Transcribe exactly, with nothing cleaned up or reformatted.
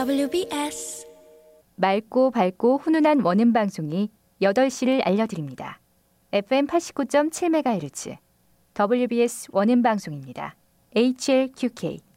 더블유비에스 맑고 밝고 훈훈한 원음 방송이 여덟 시를 알려드립니다. 에프엠 팔십구 점 칠 메가헤르츠 더블유비에스 원음 방송입니다. 에이치엘큐케이